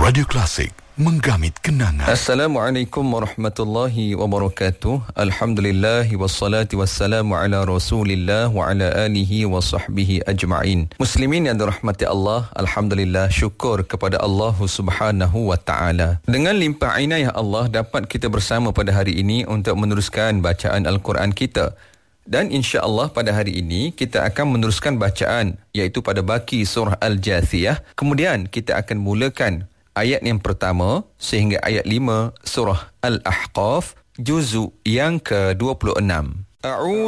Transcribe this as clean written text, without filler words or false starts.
Radio Klasik, menggamit kenangan. Assalamualaikum warahmatullahi wabarakatuh. Alhamdulillah wassalatu wassalamu ala Rasulillah wa ala alihi wa sahbihi ajma'in. Muslimin yang dirahmati Allah, alhamdulillah, syukur kepada Allah Subhanahu wa taala. Dengan limpah inayah Allah dapat kita bersama pada hari ini untuk meneruskan bacaan Al-Quran kita. Dan insya-Allah pada hari ini kita akan meneruskan bacaan iaitu pada baki surah Al-Jathiyah. Kemudian kita akan mulakan ayat yang pertama sehingga ayat 5 surah Al-Ahqaf juzuk yang ke-26.